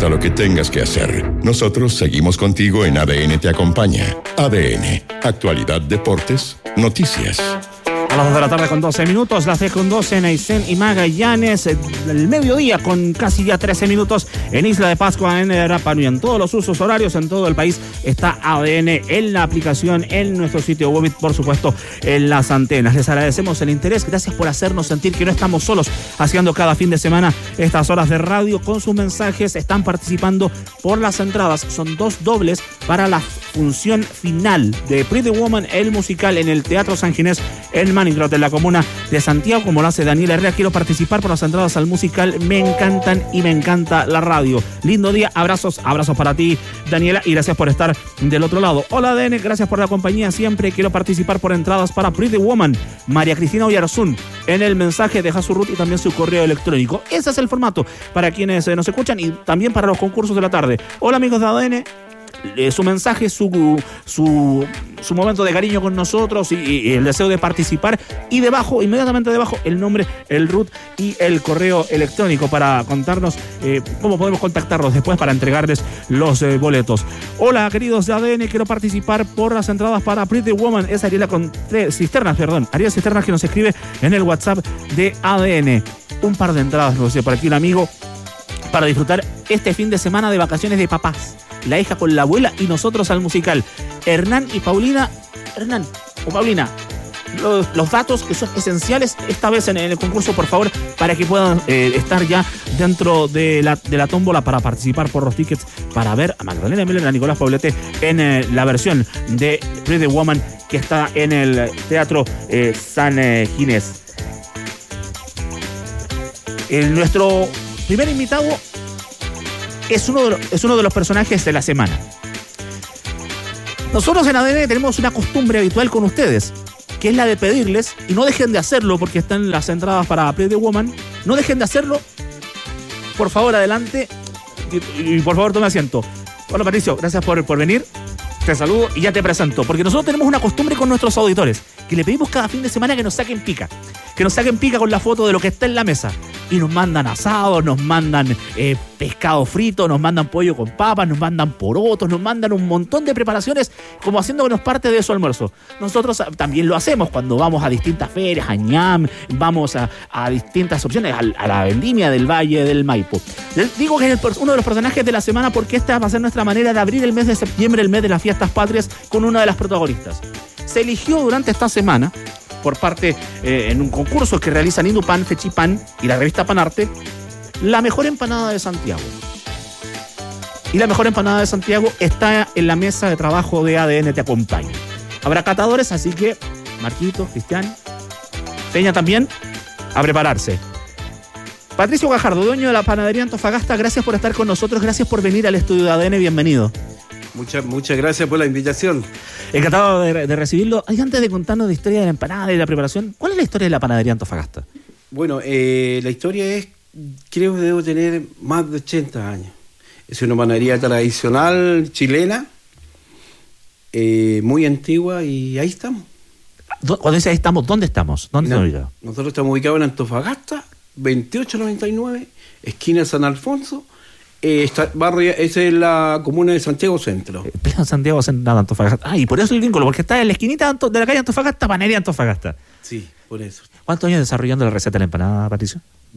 importa lo que tengas que hacer, nosotros seguimos contigo en ADN Te Acompaña. ADN, actualidad, deportes, noticias. A las 2 de la tarde con 12 minutos, las 6 con 12 en Aysén y Magallanes, el mediodía con casi ya 13 minutos en Isla de Pascua, en Rapa Nui. En todos los usos horarios, en todo el país, está ADN en la aplicación, en nuestro sitio web y, por supuesto, en las antenas. Les agradecemos el interés, gracias por hacernos sentir que no estamos solos, haciendo cada fin de semana estas horas de radio con sus mensajes. Están participando por las entradas, son 2 dobles para la función final de Pretty Woman, el musical, en el Teatro San Ginés, en Manigrot, en la comuna de Santiago, como lo hace Daniela Herrera. Quiero participar por las entradas al musical, me encantan y me encanta la radio. Lindo día, abrazos para ti, Daniela, y gracias por estar del otro lado. Hola, ADN, gracias por la compañía siempre. Quiero participar por entradas para Pretty Woman. María Cristina Oyarzún, en el mensaje deja su root y también su correo electrónico. Ese es el formato para quienes nos escuchan y también para los concursos de la tarde. Hola, amigos de ADN. Su mensaje, su momento de cariño con nosotros y el deseo de participar, y debajo, inmediatamente debajo, el nombre, el root y el correo electrónico para contarnos cómo podemos contactarlos después para entregarles los boletos. Hola, queridos de ADN, quiero participar por las entradas para Pretty Woman. Es Ariel Cisternas que nos escribe en el WhatsApp de ADN. Un par de entradas, nos dice por aquí un amigo, para disfrutar este fin de semana de vacaciones de papás. La hija con la abuela y nosotros al musical. Hernán y Paulina. Hernán o Paulina, los datos que son esenciales esta vez en el concurso, por favor, para que puedan estar ya dentro de la tómbola para participar por los tickets para ver a Magdalena Miller y a Nicolás Poblete en la versión de Pretty Woman que está en el Teatro San Ginés. Nuestro primer invitado es uno de los personajes de la semana. Nosotros en ADN tenemos una costumbre habitual con ustedes, que es la de pedirles, y no dejen de hacerlo porque están las entradas para Pretty Woman, no dejen de hacerlo, por favor, adelante, y por favor tome asiento. Hola, Patricio, gracias por venir, te saludo y ya te presento, porque nosotros tenemos una costumbre con nuestros auditores, que le pedimos cada fin de semana que nos saquen pica con la foto de lo que está en la mesa. Y nos mandan asados, nos mandan pescado frito, nos mandan pollo con papas, nos mandan porotos, nos mandan un montón de preparaciones como haciéndonos parte de su almuerzo. Nosotros también lo hacemos cuando vamos a distintas ferias, a ñam, vamos a distintas opciones, a la vendimia del Valle del Maipo. Les digo que es uno de los personajes de la semana porque esta va a ser nuestra manera de abrir el mes de septiembre, el mes de las fiestas patrias, con una de las protagonistas. Se eligió durante esta semana, por parte en un concurso que realizan Indupan, Fechipan y la revista Panarte, la mejor empanada de Santiago. Y la mejor empanada de Santiago está en la mesa de trabajo de ADN Te Acompaña. Habrá catadores, así que Marquito, Cristian, Peña también, a prepararse. Patricio Gajardo, dueño de la panadería Antofagasta, gracias por estar con nosotros, gracias por venir al estudio de ADN, bienvenido. Muchas gracias por la invitación. Encantado de recibirlo. Y antes de contarnos la historia de la empanada y de la preparación, ¿cuál es la historia de la panadería Antofagasta? Bueno, la historia es, creo que debo tener más de 80 años. Es una panadería tradicional chilena, muy antigua, y ahí estamos. Cuando dice ahí estamos, ¿dónde estamos? ¿Dónde estamos ubicados? Nosotros estamos ubicados en Antofagasta, 2899, esquina San Alfonso. Esa es la comuna de Santiago Centro. Pleno Santiago Centro, Antofagasta. Ah, y por eso el vínculo, porque está en la esquinita de la calle Antofagasta, panadería Antofagasta. Sí, por eso. ¿Cuántos años desarrollando la receta de la empanada, Patricio?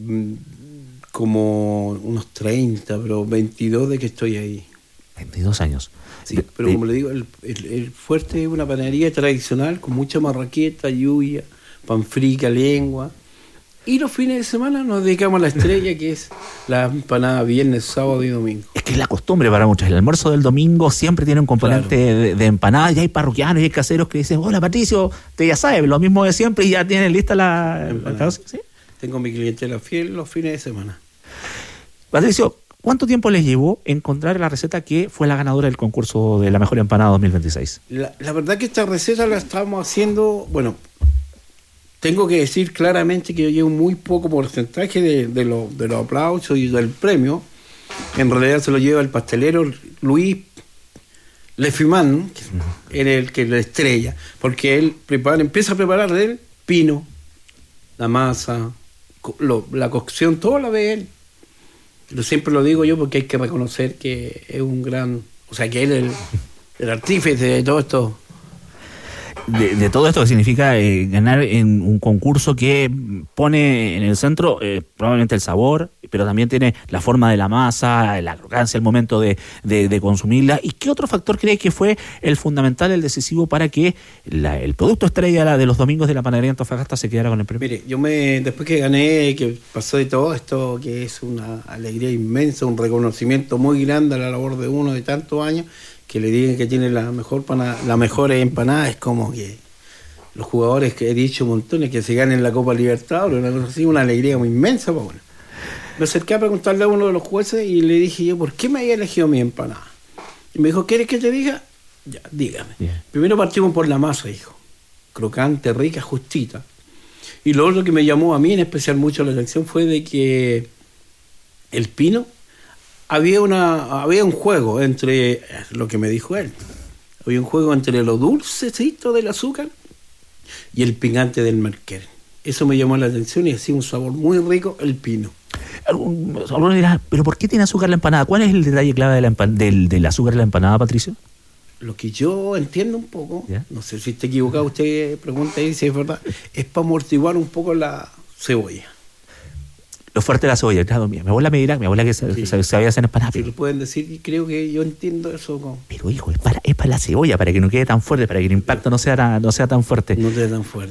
Como unos 30, pero 22 de que estoy ahí. 22 años. Sí, pero como le digo, el fuerte es una panadería tradicional con mucha marraqueta, lluvia, panfrica, lengua. Y los fines de semana nos dedicamos a la estrella, que es la empanada viernes, sábado y domingo. Es que es la costumbre para muchos. El almuerzo del domingo siempre tiene un componente de empanada. Y hay parroquianos y hay caseros que dicen, hola Patricio, te ya sabes, lo mismo de siempre, y ya tienen lista la ¿sí? Tengo mi clientela fiel los fines de semana. Patricio, ¿cuánto tiempo les llevó encontrar la receta que fue la ganadora del concurso de la mejor empanada 2026? La verdad que esta receta la estamos haciendo, bueno, tengo que decir claramente que yo llevo muy poco porcentaje de los aplausos y del premio. En realidad se lo lleva el pastelero Luis Lefimán, en el que la estrella, porque él empieza a preparar el pino, la masa, la cocción, todo la ve él. Pero siempre lo digo yo porque hay que reconocer que es un gran... O sea, que él es el artífice de todo esto. De todo esto que significa ganar en un concurso que pone en el centro probablemente el sabor, pero también tiene la forma de la masa, la crocancia, el momento de consumirla. ¿Y qué otro factor cree que fue el fundamental, el decisivo para que el producto estrella de los domingos de la panadería Antofagasta se quedara con el premio? Mire, después que gané, que pasó de todo esto, que es una alegría inmensa, un reconocimiento muy grande a la labor de uno de tantos años, que le digan que tiene la mejor empanada, es como que los jugadores que he dicho montones que se ganen la Copa Libertadores, una cosa así, una alegría muy inmensa. Pues bueno. Me acerqué a preguntarle a uno de los jueces y le dije yo, ¿por qué me había elegido mi empanada? Y me dijo, ¿quieres que te diga? Ya, dígame. Yeah. Primero partimos por la masa, hijo. Crocante, rica, justita. Y lo otro que me llamó a mí en especial mucho la atención fue de que el pino, había un juego entre, lo que me dijo él, había un juego entre lo dulcecito del azúcar y el picante del merquén. Eso me llamó la atención y hacía un sabor muy rico el pino. Algunos dirán, ¿pero por qué tiene azúcar la empanada? ¿Cuál es el detalle clave del azúcar de la empanada, Patricio? Lo que yo entiendo un poco, ¿ya? No sé si está equivocado, usted pregunta ahí si es verdad, es para amortiguar un poco la cebolla. Lo fuerte de la cebolla, claro, mi abuela me dirá, mi abuela que sabía hacer empanadas. Si lo pueden decir, y creo que yo entiendo eso. Pero hijo, es para la cebolla, para que no quede tan fuerte, para que el impacto no sea tan fuerte. No sea tan fuerte.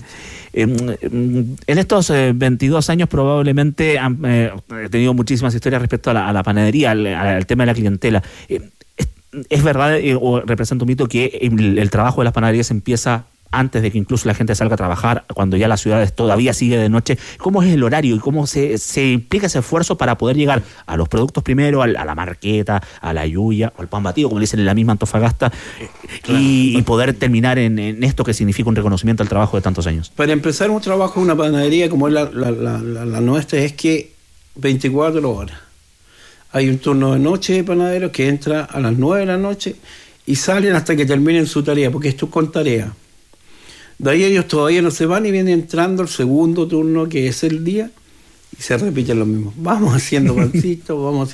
En estos 22 años probablemente han tenido muchísimas historias respecto a la panadería, al tema de la clientela. ¿Es verdad o representa un mito que el trabajo de las panaderías empieza antes de que incluso la gente salga a trabajar, cuando ya la ciudad todavía sigue de noche? ¿Cómo es el horario y cómo se implica ese esfuerzo para poder llegar a los productos primero, a la marqueta, a la yuya, o al pan batido, como le dicen en la misma Antofagasta, claro, y poder terminar en esto que significa un reconocimiento al trabajo de tantos años? Para empezar un trabajo en una panadería como es la nuestra, es que 24 horas. Hay un turno de noche de panaderos que entra a las 9 de la noche y salen hasta que terminen su tarea, porque esto es con tarea. De ahí ellos todavía no se van y viene entrando el segundo turno, que es el día, y se repiten lo mismo. Vamos haciendo pancitos.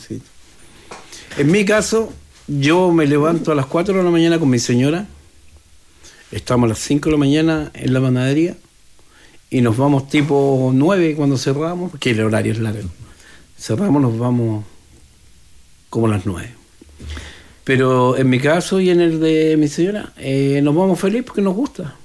En mi caso, yo me levanto a las 4 de la mañana con mi señora, estamos a las 5 de la mañana en la panadería, y nos vamos tipo 9 cuando cerramos, que el horario es largo. Cerramos, nos vamos como a las 9. Pero en mi caso y en el de mi señora, nos vamos felices porque nos gusta.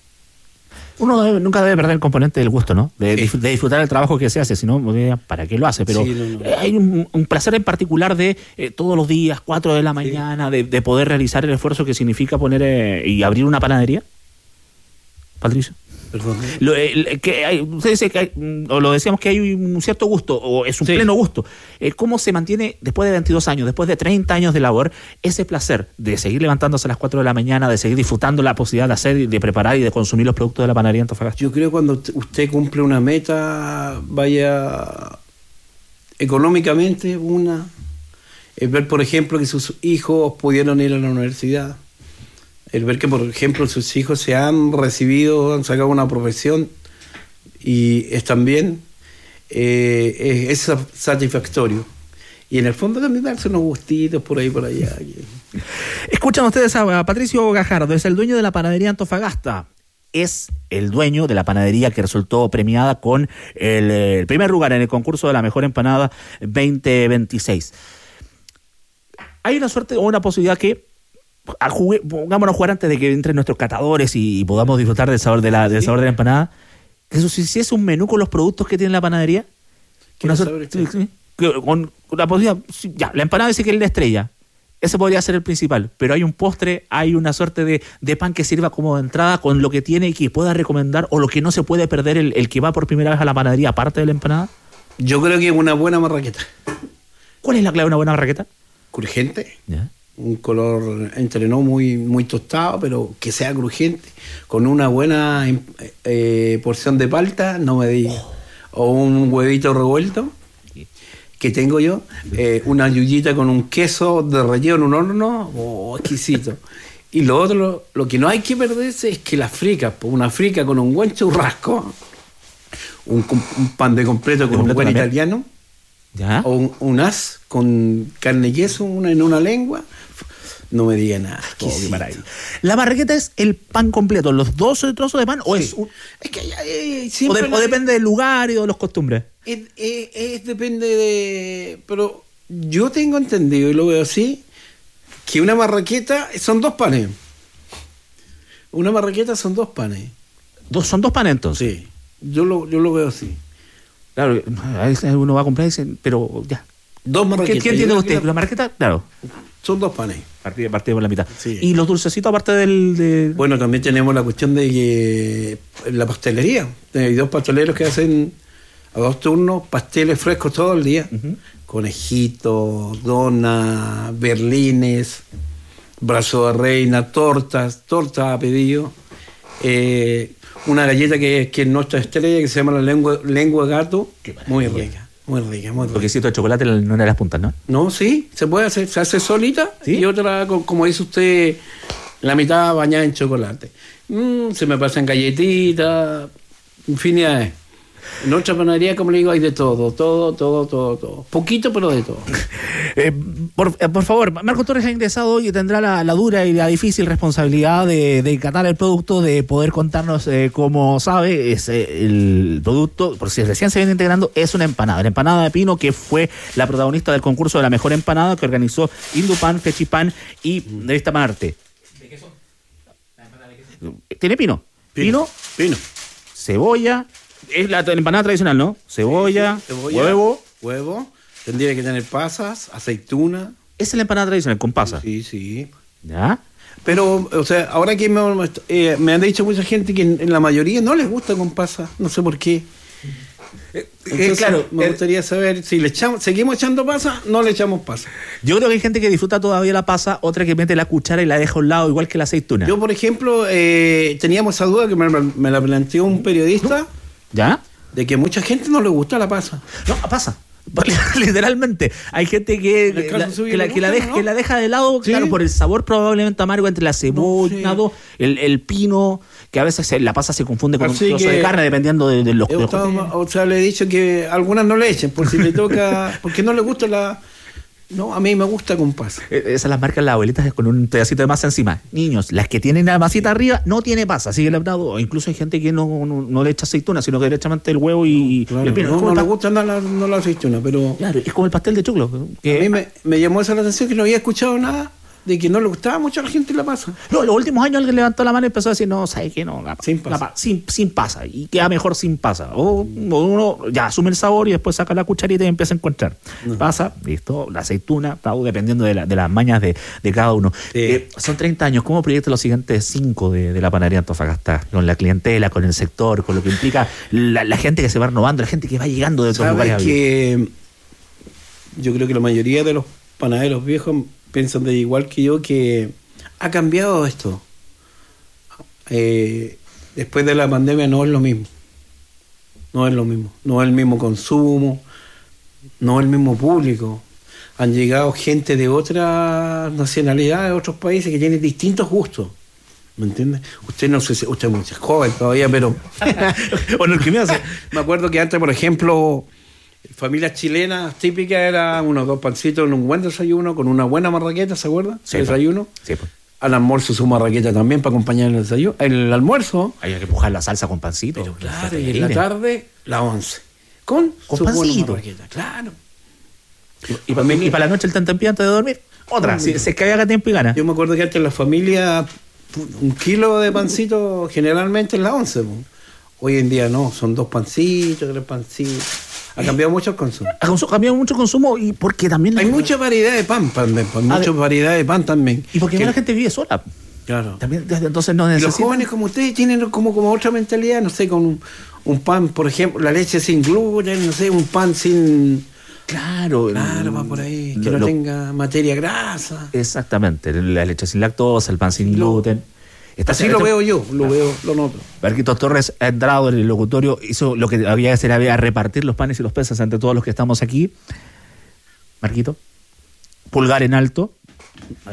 Uno nunca debe perder el componente del gusto, ¿no? De disfrutar el trabajo que se hace, si no, ¿para qué lo hace? Pero sí, no. Hay un placer en particular de todos los días, 4 de la mañana, sí, de poder realizar el esfuerzo que significa poner y abrir una panadería. Patricio. Perdón. Usted dice que o lo decíamos que hay un cierto gusto, o es un pleno gusto. ¿Cómo se mantiene después de 22 años, después de 30 años de labor, ese placer de seguir levantándose a las 4 de la mañana, de seguir disfrutando la posibilidad de hacer, de preparar y de consumir los productos de la panadería Antofagasta? Yo creo que cuando usted cumple una meta, vaya económicamente, ver, por ejemplo, que sus hijos pudieron ir a la universidad. El ver que, por ejemplo, sus hijos se han recibido, han sacado una profesión y están bien, es satisfactorio. Y en el fondo también darse unos gustitos por ahí, por allá. Escuchan ustedes a Patricio Gajardo, es el dueño de la panadería Antofagasta. Es el dueño de la panadería que resultó premiada con el primer lugar en el concurso de la mejor empanada 2026. Hay una suerte o una posibilidad que pongámonos a jugar antes de que entren nuestros catadores y podamos disfrutar del sabor de la empanada. Eso, si es un menú con los productos que tiene la panadería, con la posibilidad, ya, la empanada dice que es la estrella, ese podría ser el principal, pero hay un postre, hay una suerte de pan que sirva como de entrada con lo que tiene y que pueda recomendar, o lo que no se puede perder el que va por primera vez a la panadería, aparte de la empanada. Yo creo que es una buena marraqueta. ¿Cuál es la clave de una buena marraqueta? Crujiente. ¿Ya? Un color entre no muy tostado, pero que sea crujiente, con una buena porción de palta, no me digas, o un huevito revuelto que tengo yo, una yuyita con un queso derretido en un horno, exquisito. Y lo otro, lo que no hay que perderse es que las fricas, una frica con un buen churrasco, un pan de completo con un buen italiano, ¿Ya? O un as con carne y queso en una lengua. No me diga nada. Qué maravilla. ¿La marraqueta es el pan completo, los 12 trozos de pan o es un... Es que siempre depende del lugar y de las costumbres? Depende de... Pero yo tengo entendido y lo veo así, que una marraqueta son 2 panes. Una marraqueta son 2 panes. ¿Son 2 panes entonces? Sí, yo lo veo así. Claro, a veces uno va a comprar y dice, pero ya. 2 marraquetas. ¿Qué entiende usted? ¿La marraqueta? Claro. Son 2 panes. Partimos por la mitad. Sí. ¿Y los dulcecitos aparte del...? Bueno, también tenemos la cuestión de que la pastelería. Hay 2 pasteleros que hacen a 2 turnos pasteles frescos todo el día. Conejitos, donas, berlines, brazo de reina, tortas a pedido. Una galleta que es nuestra estrella, que se llama la lengua de gato. Muy rica. Muy rica. Toquecito de chocolate no era las puntas, ¿no? No, sí, se puede hacer, se hace solita. ¿Sí? Y otra, como dice usted, la mitad bañada en chocolate. Se me pasan galletitas, infinidades. En otra panadería, como le digo, hay de todo. Poquito, pero de todo. Por favor, Marco Torres ha ingresado hoy y tendrá la dura y la difícil responsabilidad de catar el producto, de poder contarnos cómo sabe. Es el producto, por si recién se viene integrando, es una empanada de pino, que fue la protagonista del concurso de la mejor empanada que organizó Indupan, Fechipan y Revista Marte. ¿De qué son? ¿La empanada de qué son? ¿Tiene pino? Pino, cebolla. Es la empanada tradicional, ¿no? Cebolla, huevo. Tendría que tener pasas, aceituna. Esa es la empanada tradicional, con pasas. Sí. ¿Ya? Pero, o sea, ahora que me han dicho mucha gente que en la mayoría no les gusta con pasas, no sé por qué. Entonces, claro, me gustaría saber si seguimos echando pasas, no le echamos pasas. Yo creo que hay gente que disfruta todavía la pasa, otra que mete la cuchara y la deja a un lado, igual que la aceituna. Yo, por ejemplo, teníamos esa duda que me la planteó un periodista. ¿Ya? De que mucha gente no le gusta la pasa. No, pasa. Literalmente. Hay gente que la deja de lado, ¿sí? Claro, por el sabor probablemente amargo entre la cebolla, el pino, que a veces la pasa se confunde con un trozo de carne dependiendo de los... O sea, le he dicho que algunas no le echen, por si le toca, porque no le gusta la... No, a mí me gusta con pasa. Esas las marcan las abuelitas con un pedacito de masa encima. Niños, las que tienen la masita arriba no tiene pasa, sigue labrado. O incluso hay gente que no le echa aceituna, sino que directamente el huevo y el pino. No le gusta la aceituna, pero... Claro, es como el pastel de choclo. Que... A mí me llamó esa la atención que no había escuchado nada de que no le gustaba mucho a la gente la pasa. No, los últimos años alguien levantó la mano y empezó a decir, no, ¿sabes qué? No, sin pasa. Sin pasa. Y queda mejor sin pasa. O uno ya asume el sabor y después saca la cucharita y empieza a encontrar. Pasa, listo, la aceituna, dependiendo de las mañas de cada uno. Sí. Son 30 años. ¿Cómo proyectas los siguientes 5 de la panadería Antofagasta? Con la clientela, con el sector, con lo que implica la gente que se va renovando, la gente que va llegando de otros lugares. Que yo creo que la mayoría de los panaderos viejos piensan de igual que yo, que ha cambiado esto. Después de la pandemia no es lo mismo. No es el mismo consumo, no es el mismo público. Han llegado gente de otras nacionalidades, de otros países que tienen distintos gustos. ¿Me entiendes? Usted no sé si usted es muy joven todavía, pero bueno, el que me hace. Me acuerdo que antes, por ejemplo, familias chilenas típicas eran unos 2 pancitos en un buen desayuno, con una buena marraqueta, ¿se acuerda? Sí, desayuno. Sí, pues. Al almuerzo su marraqueta también para acompañar el desayuno. El almuerzo. Hay que pujar la salsa con pancito. Pero claro, y en la tarde, la 11. Con su pancito. Marraqueta, claro. Y para la noche el tentempié antes de dormir, otra. Si se cae a tiempo y gana. Yo me acuerdo que antes en la familia, 1 kilo de pancito generalmente en la 11. Hoy en día no, son 2 pancitos, 3 pancitos. Ha cambiado mucho el consumo. Ha cambiado mucho el consumo y porque también... Hay mucha variedad de pan también. Variedad de pan también. Y porque la gente vive sola. Claro. También, entonces no necesitan... Los jóvenes como ustedes tienen como otra mentalidad, no sé, con un pan, por ejemplo, la leche sin gluten, no sé, un pan sin... Claro, va por ahí, que no tenga materia grasa. Exactamente, la leche sin lactosa, el pan sin gluten. Así lo veo yo, lo noto. Marquitos Torres ha entrado en el locutorio, hizo lo que había que hacer, había repartir los panes y los peces entre todos los que estamos aquí. Marquito, pulgar en alto. A ver,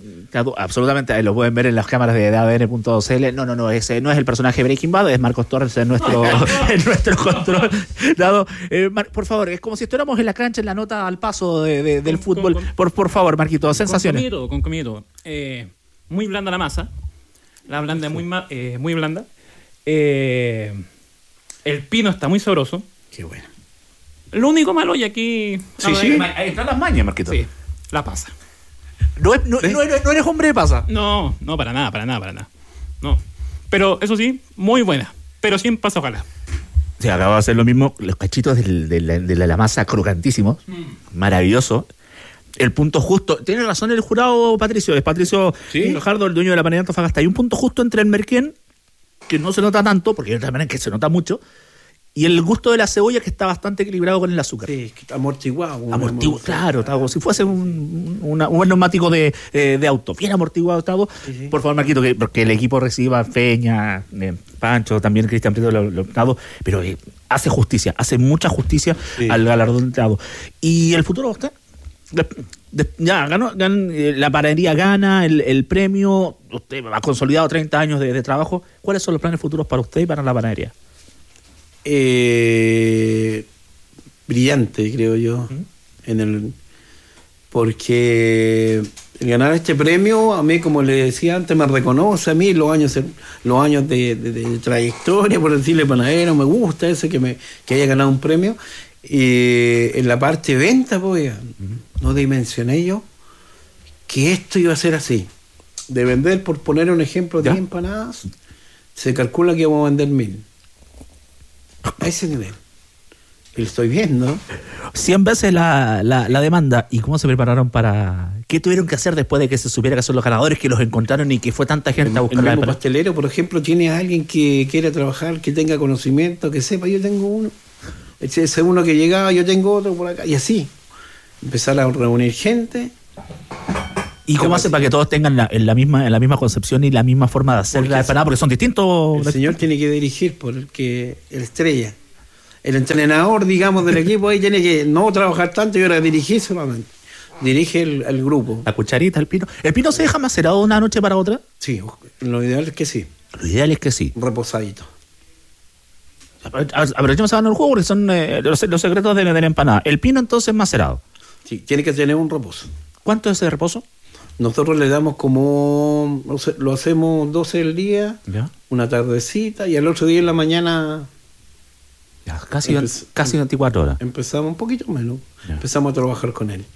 Absolutamente, lo pueden ver en las cámaras de ADN.cl. No, ese no es el personaje de Breaking Bad, es Marcos Torres en nuestro control. Dado, por favor, es como si estuviéramos en la cancha en la nota al paso del fútbol. Por favor, Marquito, sensaciones. Con comidito. Muy blanda la masa. La blanda es muy blanda. El pino está muy sabroso. Qué bueno. Lo único malo y aquí... Sí. Ahí están las mañas, Marquito. Sí, la pasa. No eres hombre de pasa. No, para nada. No. Pero eso sí, muy buena. Pero 100 pasas, ojalá. Sí, acabo de hacer lo mismo. Los cachitos de la masa crocantísimos. Maravilloso. El punto justo. Tiene razón el jurado Patricio. Es Patricio Gajardo, el dueño de la panadería Antofagasta. Hay un punto justo entre el merquén, que no se nota tanto, porque hay otra manera que se nota mucho, y el gusto de la cebolla, que está bastante equilibrado con el azúcar. Sí, que está amortiguado. Claro, está como si fuese un neumático de auto. Bien amortiguado está. Sí. Por favor, Marquito, porque el equipo reciba Feña, Pancho, también Cristian Prieto lo dado, pero hace justicia, hace mucha justicia al galardón dado. ¿Y el futuro de usted? Ya ganó, la panadería gana el premio, usted ha consolidado 30 años de trabajo. ¿Cuáles son los planes futuros para usted y para la panadería? Brillante, creo yo, porque el ganar este premio, a mí, como le decía antes, me reconoce a mí los años de trayectoria, por decirle panadero. Me gusta eso, que haya ganado un premio. En la parte de venta, pues, no dimensioné yo que esto iba a ser así. De vender, por poner un ejemplo, 10 empanadas, se calcula que vamos a vender 1000. A ese nivel. Y lo estoy viendo. 100 veces la demanda. ¿Y cómo se prepararon para...? ¿Qué tuvieron que hacer después de que se supiera que son los ganadores, que los encontraron y que fue tanta gente a buscar la empanada? El pastelero, por ejemplo, tiene a alguien que quiera trabajar, que tenga conocimiento, que sepa, yo tengo uno. Ese es uno que llegaba, yo tengo otro por acá. Y así. Empezar a reunir gente. ¿Y cómo hace para que todos tengan la misma concepción y la misma forma de hacer la empanada? Porque son distintos. El señor tiene que dirigir, porque el estrella. El entrenador, digamos, del equipo ahí tiene que no trabajar tanto y ahora dirigir solamente. Dirige el grupo. La cucharita, el pino. ¿El pino se deja macerado de una noche para otra? Sí, lo ideal es que sí. Reposadito. Aprovechemos a ganar el juego porque son los secretos de la empanada. El pino entonces macerado. Sí, tiene que tener un reposo. ¿Cuánto es ese reposo? Nosotros le damos como, lo hacemos 12 del día, una tardecita, y al otro día en la mañana... Ya, casi 24 horas. Empezamos un poquito menos. Empezamos a trabajar con él.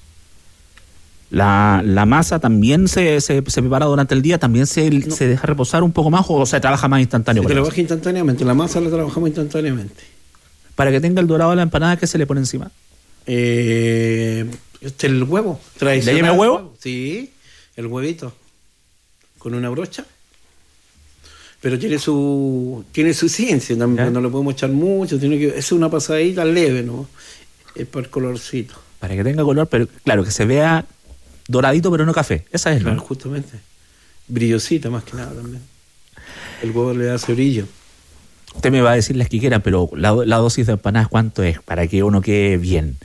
La masa también se prepara durante el día, también se deja reposar un poco más, o se trabaja más instantáneo. Se trabaja instantáneamente, la masa la trabajamos instantáneamente. Para que tenga el dorado de la empanada, ¿qué se le pone encima? El huevo. ¿Le llama huevo? Sí, el huevito. Con una brocha. Pero tiene su ciencia también, no le podemos echar mucho, es una pasadita leve, ¿no? Es para el colorcito. Para que tenga color, pero claro, que se vea doradito, pero no café. Esa es, claro, justamente. Brillosita más que nada también. El huevo le da ese brillo. Usted me va a decir las que quieran, pero la dosis de empanadas, ¿cuánto es? Para que uno quede bien.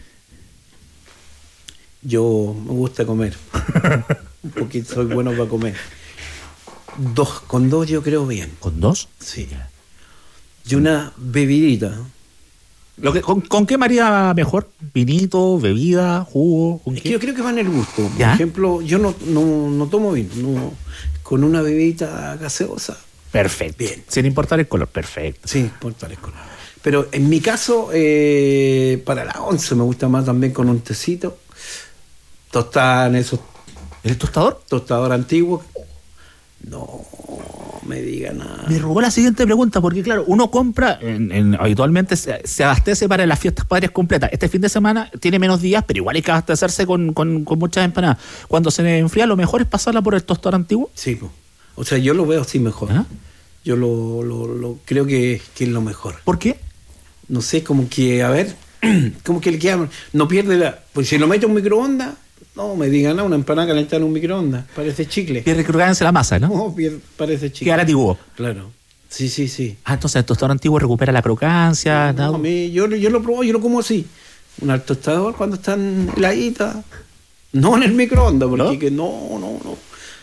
Yo me gusta comer. Un poquito soy bueno para comer. Con dos yo creo bien. ¿Con 2? Sí. Y una bebidita. ¿Con qué maría mejor? ¿Vinito, bebida, jugo? ¿Con qué? Yo creo que va en el gusto. Por ejemplo, yo no tomo vino. No, con una bebidita gaseosa. Perfecto. Bien. Sin importar el color, perfecto. Sin importar el color. Pero en mi caso, para la 11 me gusta más también con un tecito. Tostada en esos. ¿El tostador? Tostador antiguo. No me diga nada. Me robó la siguiente pregunta, porque claro, uno compra, habitualmente se abastece para las fiestas patrias completas. Este fin de semana tiene menos días, pero igual hay que abastecerse con muchas empanadas. Cuando se enfría, lo mejor es pasarla por el tostador antiguo. Sí, o sea, yo lo veo así mejor. Yo lo creo que es lo mejor. ¿Por qué? No sé, como que, a ver, como que el que no pierde pues si lo mete en un microondas. No, me digan, una empanada calentada en un microondas. Parece chicle. Pierde crocancia la masa, ¿no? No, parece chicle. Queda antiguo. Claro. Sí. Entonces el tostador antiguo recupera la crocancia. No, yo lo probo, yo lo como así. Un tostador cuando están heladitas. No en el microondas, porque ¿no?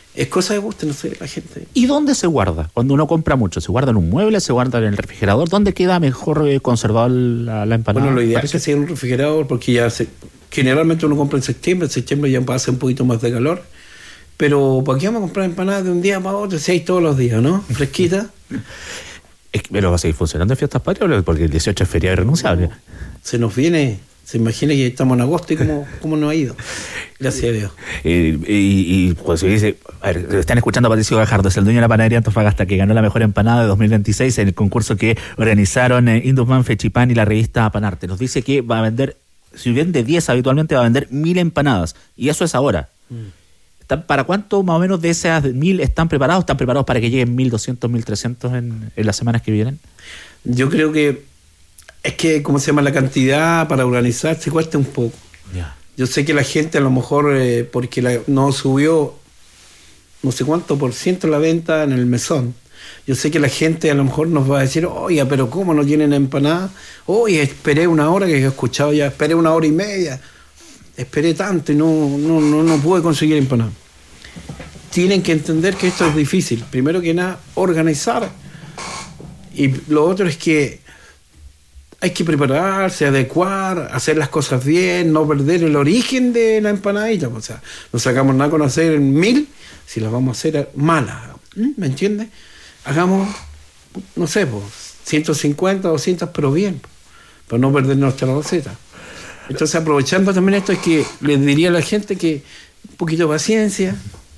Es cosa de gusto, no sé, la gente. ¿Y dónde se guarda? Cuando uno compra mucho, ¿se guarda en un mueble? ¿Se guarda en el refrigerador? ¿Dónde queda mejor conservado la empanada? Bueno, lo ideal es que sea en un refrigerador porque generalmente uno compra en septiembre ya pasa un poquito más de calor. Pero ¿para qué vamos a comprar empanadas de un día para otro si hay todos los días, ¿no? Fresquita. ¿Pero va a seguir funcionando en fiestas patrias? Porque el 18 es feriado irrenunciable. Se nos viene, se imagina que estamos en agosto y cómo nos ha ido. Gracias a Dios. Y pues se dice, a ver, están escuchando a Patricio Gajardo, es el dueño de la panadería Antofagasta, que ganó la mejor empanada de 2026 en el concurso que organizaron Indusman, Fechipan y la revista Panarte. Nos dice que va a vender, si vende 10 habitualmente, va a vender 1000 empanadas. Y eso es ahora. ¿Para cuánto más o menos de esas 1000 están preparados? ¿Están preparados para que lleguen 1200, 1300 en las semanas que vienen? Yo creo que es que, ¿cómo se llama? La cantidad para organizarse cuesta un poco. Yeah. Yo sé que la gente a lo mejor, porque no subió no sé cuánto % la venta en el mesón. Yo sé que la gente a lo mejor nos va a decir, oiga, pero ¿cómo no tienen empanada? Oye, esperé una hora, que he escuchado ya, esperé 1 hora y media. Esperé tanto y no pude conseguir empanada. Tienen que entender que esto es difícil. Primero que nada, organizar. Y lo otro es que hay que prepararse, adecuar, hacer las cosas bien, no perder el origen de la empanadita. O sea, no sacamos nada con hacer 1000 si las vamos a hacer malas. ¿Me entiendes? Hagamos, no sé, 150, 200, pero bien, para no perder nuestra receta. Entonces, aprovechando también esto, es que les diría a la gente que un poquito de paciencia,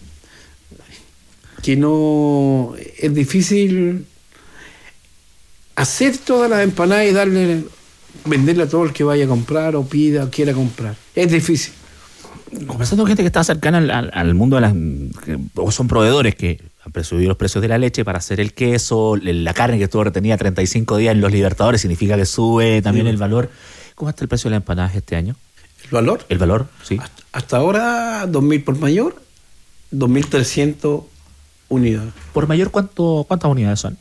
que no es difícil hacer todas las empanadas y venderle a todo el que vaya a comprar o pida o quiera comprar. Es difícil. Conversando con gente que está cercana al mundo o son proveedores que han subido los precios de la leche para hacer el queso, la carne que estuvo retenida 35 días en los Libertadores, significa que sube también el valor. ¿Cómo está el precio de las empanadas este año? ¿El valor? El valor, sí. Hasta ahora, 2.000 por mayor, 2.300 unidades. ¿Por mayor cuántas unidades son?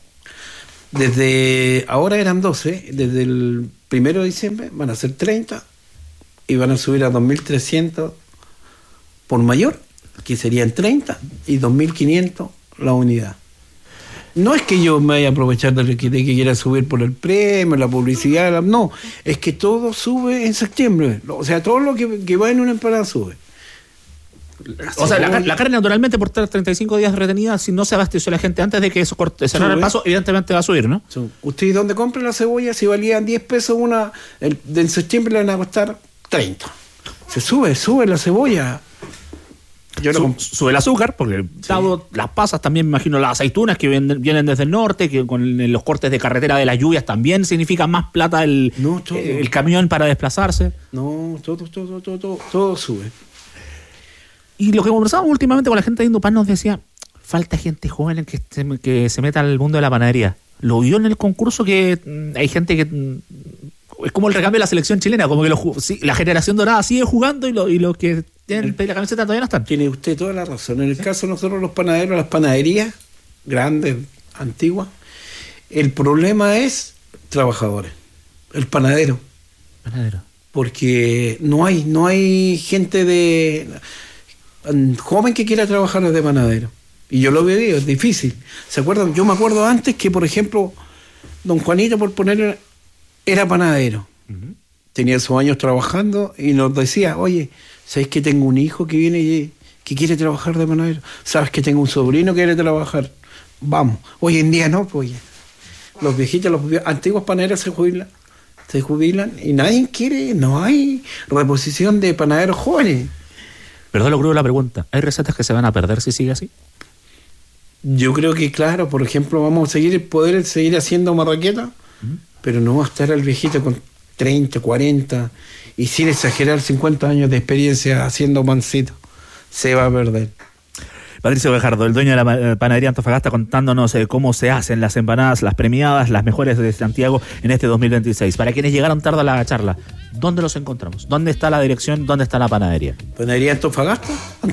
Desde ahora eran 12, desde el 1 de diciembre van a ser 30 y van a subir a 2.300 por mayor, que serían 30, y 2.500 la unidad. No es que yo me vaya a aprovechar de que quiera subir por el premio, la publicidad, no, es que todo sube en septiembre. O sea, todo lo que va en una empanada sube. O sea, la carne naturalmente por estar 35 días retenida, si no se abasteció la gente antes de que eso cerrara el paso, evidentemente va a subir, ¿no? ¿Ustedes dónde compran la cebolla? Si valían 10 pesos una, en septiembre le van a costar 30. Se sube la cebolla. Sube el azúcar, porque dado las pasas, también me imagino las aceitunas que vienen desde el norte, que con los cortes de carretera de las lluvias también significa más plata el camión para desplazarse. No, todo sube. Y lo que conversábamos últimamente con la gente de Indusman nos decía, falta gente joven que se meta al mundo de la panadería. Lo vio en el concurso que hay gente que... Es como el recambio de la selección chilena, como que la generación dorada sigue jugando y los que tienen la camiseta todavía no están. Tiene usted toda la razón. En el caso de nosotros los panaderos, las panaderías grandes, antiguas, el problema es trabajadores, el panadero. Porque no hay gente joven que quiera trabajar de panadero. Y yo lo veo, es difícil. ¿Se acuerdan? Yo me acuerdo antes que, por ejemplo, don Juanito, por poner, era panadero. Uh-huh. Tenía sus años trabajando y nos decía, oye, ¿sabes que tengo un hijo que viene y que quiere trabajar de panadero? ¿Sabes que tengo un sobrino que quiere trabajar? Vamos. Hoy en día no, pues. Los viejitos, los antiguos panaderos se jubilan y nadie quiere, no hay reposición de panaderos jóvenes. Perdón lo crudo la pregunta, ¿hay recetas que se van a perder si sigue así? Yo creo que claro, por ejemplo, vamos a poder seguir haciendo marraqueta, pero no va a estar el viejito con 30, 40 y sin exagerar 50 años de experiencia haciendo pancito. Se va a perder. Patricio Gajardo, el dueño de la panadería Antofagasta, contándonos cómo se hacen las empanadas, las premiadas, las mejores de Santiago en este 2026. Para quienes llegaron tarde a la charla, ¿dónde los encontramos? ¿Dónde está la dirección? ¿Dónde está la panadería? Panadería Antofagasta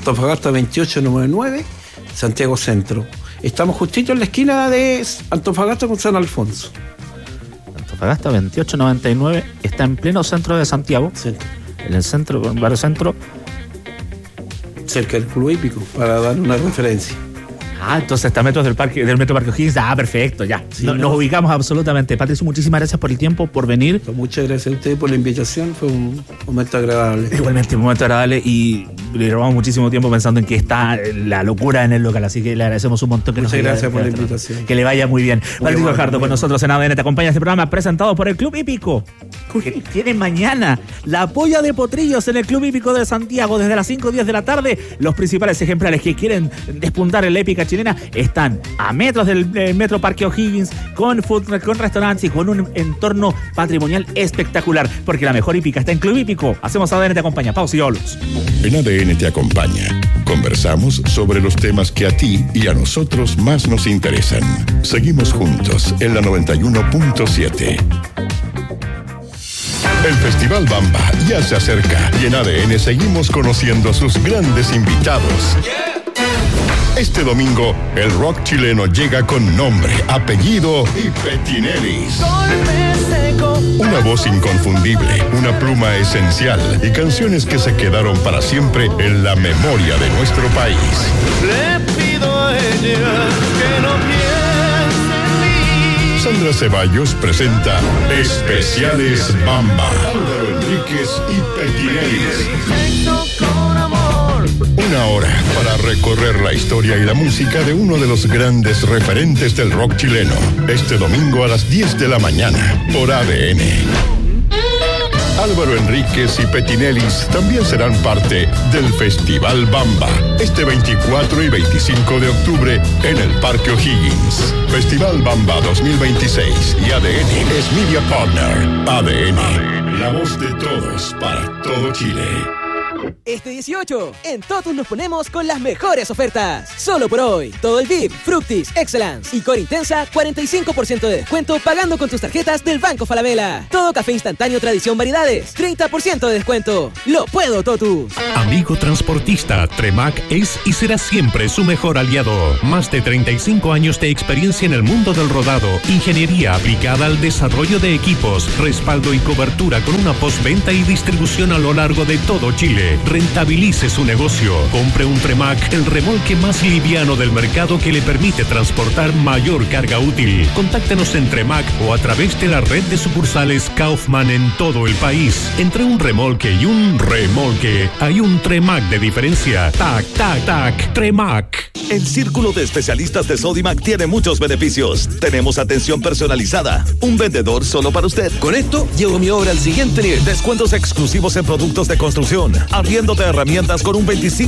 2899, Santiago Centro. Estamos justito en la esquina de Antofagasta con San Alfonso. Antofagasta 2899, está en pleno centro de Santiago. Centro. En el centro, barrio centro. cerca del Club Hípico, para dar una referencia. Entonces está metros del Metro Parque O'Higgins. Perfecto, ya. Sí, Nos ubicamos absolutamente. Patricio, muchísimas gracias por el tiempo, por venir. Muchas gracias a ustedes por la invitación, fue un momento agradable. Igualmente, un momento agradable, y le robamos muchísimo tiempo pensando en que está la locura en el local, así que le agradecemos un montón. Muchas gracias por la invitación. Que le vaya muy bien. Patricio Fajardo con nosotros en ADN Te Acompaña, este programa presentado por el Club Hípico, que tiene mañana la polla de potrillos en el Club Hípico de Santiago desde las 5:10 de la tarde. Los principales ejemplares que quieren despuntar en la épica chilena están a metros del Metro Parque O'Higgins, con food, con restaurantes y con un entorno patrimonial espectacular, porque la mejor hípica está en Club Hípico. Hacemos ADN Te Acompaña. Pausa y volvemos. En ADN Te Acompaña, conversamos sobre los temas que a ti y a nosotros más nos interesan. Seguimos juntos en la 91.7. El Festival Bamba ya se acerca y en ADN seguimos conociendo a sus grandes invitados. Este domingo, el rock chileno llega con nombre, apellido y petinelis. Una voz inconfundible, una pluma esencial y canciones que se quedaron para siempre en la memoria de nuestro país. Le pido a ella que no piense en mí. Sandra Ceballos presenta Especiales Bamba. Álvaro Enríquez y petinelis. Una hora para recorrer la historia y la música de uno de los grandes referentes del rock chileno. Este domingo a las 10 de la mañana por ADN. Álvaro Enríquez y Petinelis también serán parte del Festival Bamba, este 24 y 25 de octubre en el Parque O'Higgins. Festival Bamba 2026 y ADN es Media Partner. ADN, la voz de todos para todo Chile. Este 18, en Totus nos ponemos con las mejores ofertas. Solo por hoy, todo el VIP, Fructis, Excellence y Core Intensa, 45% de descuento pagando con tus tarjetas del Banco Falabella. Todo café instantáneo Tradición Variedades, 30% de descuento. ¡Lo puedo, Totus! Amigo transportista, Tremac es y será siempre su mejor aliado. Más de 35 años de experiencia en el mundo del rodado, ingeniería aplicada al desarrollo de equipos, respaldo y cobertura con una postventa y distribución a lo largo de todo Chile. Rentabilice su negocio. Compre un Tremac, el remolque más liviano del mercado que le permite transportar mayor carga útil. Contáctenos en Tremac o a través de la red de sucursales Kaufman en todo el país. Entre un remolque y un remolque hay un Tremac de diferencia. Tac, tac, tac, Tremac. El Círculo de Especialistas de Sodimac tiene muchos beneficios. Tenemos atención personalizada, un vendedor solo para usted. Con esto, llevo mi obra al siguiente nivel. Descuentos exclusivos en productos de construcción, arriendo de herramientas con un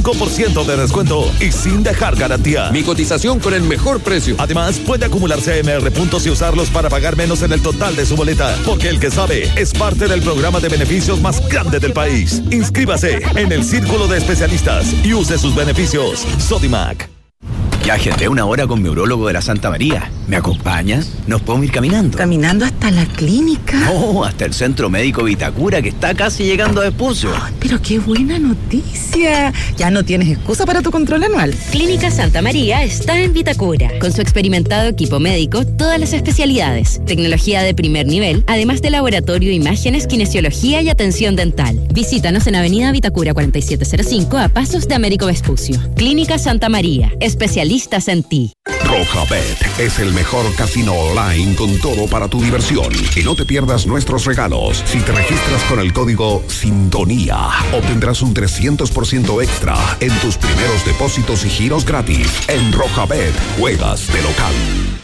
25% de descuento y sin dejar garantía. Mi cotización con el mejor precio. Además, puede acumular CMR puntos y usarlos para pagar menos en el total de su boleta, porque el que sabe es parte del programa de beneficios más grande del país. Inscríbase en el Círculo de Especialistas y use sus beneficios. Sodimac. Ya agendé una hora con mi urólogo de la Santa María. ¿Me acompañas? ¿Nos podemos ir caminando? ¿Caminando hasta la clínica? No, hasta el Centro Médico Vitacura, que está casi llegando a Vespucio. Oh, pero qué buena noticia. Ya no tienes excusa para tu control anual. Clínica Santa María está en Vitacura. Con su experimentado equipo médico, todas las especialidades, tecnología de primer nivel, además de laboratorio, imágenes, kinesiología y atención dental. Visítanos en Avenida Vitacura 4705, a pasos de Américo Vespucio. Clínica Santa María, especialistas en ti. Rojabet es el mejor casino online con todo para tu diversión. Y no te pierdas nuestros regalos. Si te registras con el código Sintonía, obtendrás un 300% extra en tus primeros depósitos y giros gratis. En Rojabet, juegas de local.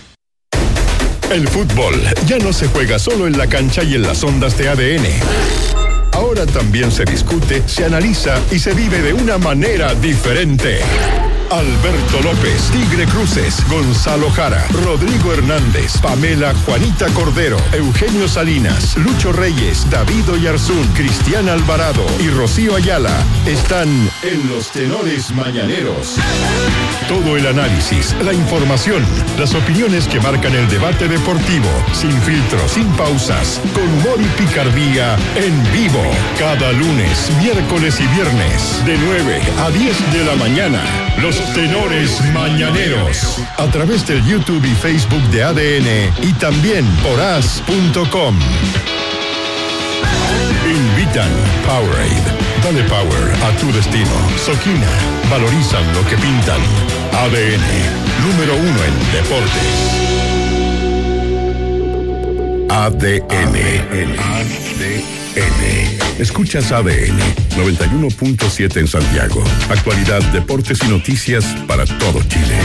El fútbol ya no se juega solo en la cancha y en las ondas de ADN. Ahora también se discute, se analiza y se vive de una manera diferente. Alberto López, Tigre Cruces, Gonzalo Jara, Rodrigo Hernández, Pamela Juanita Cordero, Eugenio Salinas, Lucho Reyes, David Oyarzún, Cristian Alvarado y Rocío Ayala están en Los Tenores Mañaneros. Todo el análisis, la información, las opiniones que marcan el debate deportivo, sin filtros, sin pausas, con humor y picardía, en vivo, cada lunes, miércoles y viernes, de 9 a 10 de la mañana. Los Tenores Mañaneros, a través del YouTube y Facebook de ADN y también por as.com. Titan Powerade. Dale power a tu destino. Soquina. Valorizan lo que pintan. ADN. Número 1 en deportes. ADN. Escuchas ADN 91.7 en Santiago. Actualidad, deportes y noticias para todo Chile.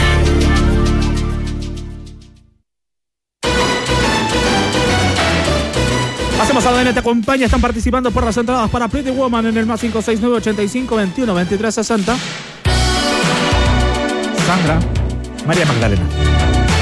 Hacemos ADN te acompaña. Están participando por las entradas para Pretty Woman en el más 569-85-21-23-60. Sandra, María Magdalena.